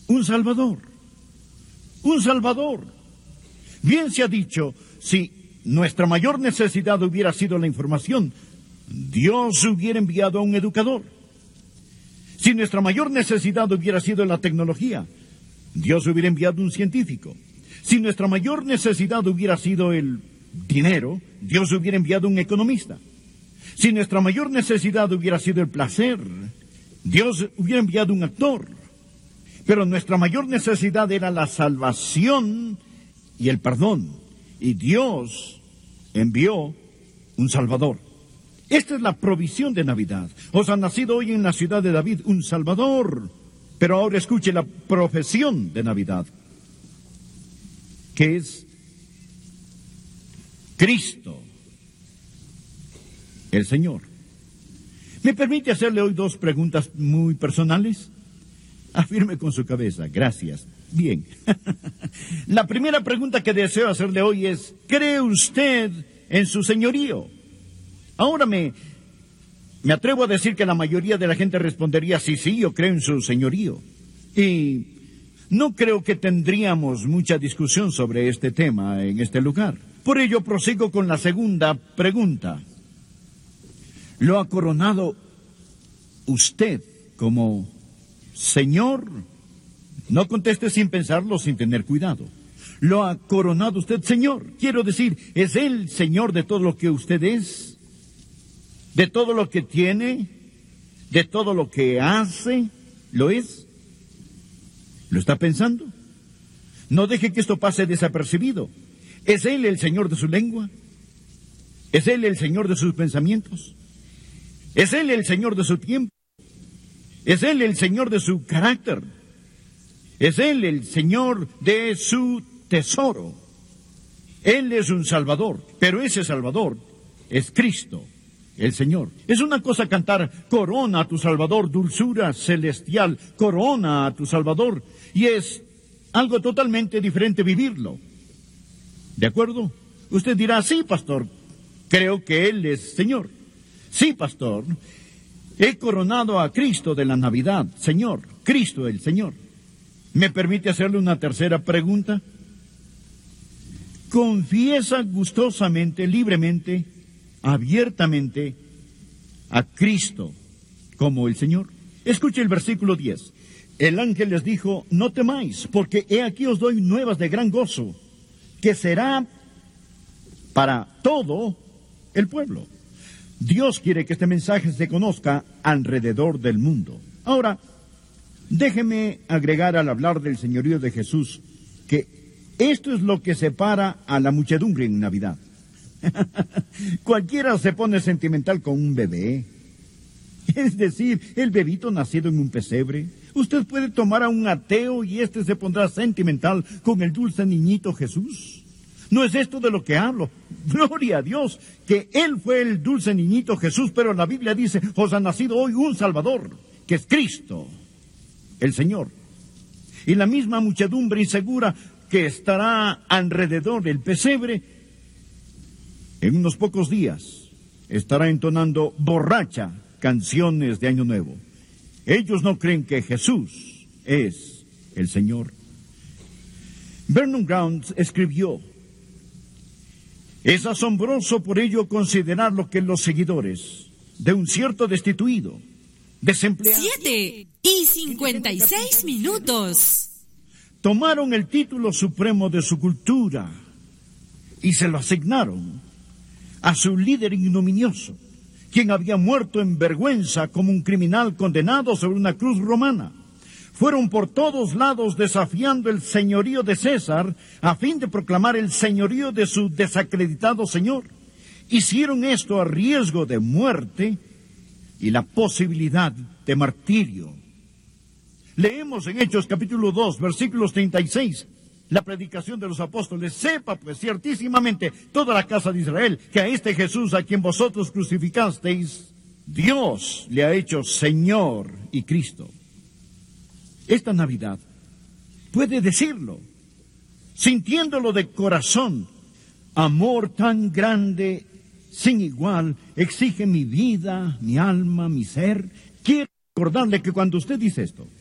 un Salvador. Un Salvador. Bien se ha dicho, si nuestra mayor necesidad hubiera sido la información, Dios hubiera enviado a un educador. Si nuestra mayor necesidad hubiera sido la tecnología, Dios hubiera enviado un científico. Si nuestra mayor necesidad hubiera sido el dinero, Dios hubiera enviado un economista. Si nuestra mayor necesidad hubiera sido el placer, Dios hubiera enviado un actor. Pero nuestra mayor necesidad era la salvación y el perdón. Y Dios envió un Salvador. Esta es la provisión de Navidad. Os ha nacido hoy en la ciudad de David un Salvador. Pero ahora escuche la profesión de Navidad, que es Cristo, el Señor. ¿Me permite hacerle hoy 2 preguntas muy personales? Afirme con su cabeza. Gracias. Bien. La primera pregunta que deseo hacerle hoy es, ¿cree usted en su señorío? Ahora me atrevo a decir que la mayoría de la gente respondería, sí, yo creo en su señorío. Y no creo que tendríamos mucha discusión sobre este tema en este lugar. Por ello prosigo con la segunda pregunta. ¿Lo ha coronado usted como Señor? No conteste sin pensarlo, sin tener cuidado. ¿Lo ha coronado usted Señor? Quiero decir, ¿es Él Señor de todo lo que usted es? ¿De todo lo que tiene? ¿De todo lo que hace? ¿Lo es? ¿Lo está pensando? No deje que esto pase desapercibido. ¿Es Él el Señor de su lengua? ¿Es Él el Señor de sus pensamientos? ¿Es Él el Señor de su tiempo? ¿Es Él el Señor de su carácter? ¿Es Él el Señor de su tesoro? Él es un Salvador, pero ese Salvador es Cristo, el Señor. Es una cosa cantar, corona a tu Salvador, dulzura celestial, corona a tu Salvador, y es algo totalmente diferente vivirlo. ¿De acuerdo? Usted dirá, sí, pastor, creo que Él es Señor. Sí, pastor, he coronado a Cristo de la Navidad, Señor, Cristo el Señor. ¿Me permite hacerle una tercera pregunta? ¿Confiesa gustosamente, libremente, abiertamente a Cristo como el Señor? Escuche el versículo 10. El ángel les dijo, no temáis, porque he aquí os doy nuevas de gran gozo, que será para todo el pueblo. Dios quiere que este mensaje se conozca alrededor del mundo. Ahora, déjeme agregar al hablar del señorío de Jesús que esto es lo que separa a la muchedumbre en Navidad. Cualquiera se pone sentimental con un bebé. Es decir, el bebito nacido en un pesebre. Usted puede tomar a un ateo y éste se pondrá sentimental con el dulce niñito Jesús. No es esto de lo que hablo. Gloria a Dios, que Él fue el dulce niñito Jesús, pero la Biblia dice, os ha nacido hoy un Salvador, que es Cristo, el Señor. Y la misma muchedumbre insegura que estará alrededor del pesebre, en unos pocos días, estará entonando borracha canciones de Año Nuevo. Ellos no creen que Jesús es el Señor. Vernon Grounds escribió, es asombroso por ello considerar lo que los seguidores de un cierto destituido, desempleado, 7:56 tomaron el título supremo de su cultura y se lo asignaron a su líder ignominioso, quien había muerto en vergüenza como un criminal condenado sobre una cruz romana. Fueron por todos lados desafiando el señorío de César a fin de proclamar el señorío de su desacreditado señor. Hicieron esto a riesgo de muerte y la posibilidad de martirio. Leemos en Hechos capítulo 2, versículos 36, la predicación de los apóstoles. Sepa pues ciertísimamente toda la casa de Israel que a este Jesús a quien vosotros crucificasteis, Dios le ha hecho Señor y Cristo. Esta Navidad puede decirlo, sintiéndolo de corazón. Amor tan grande, sin igual, exige mi vida, mi alma, mi ser. Quiero recordarle que cuando usted dice esto,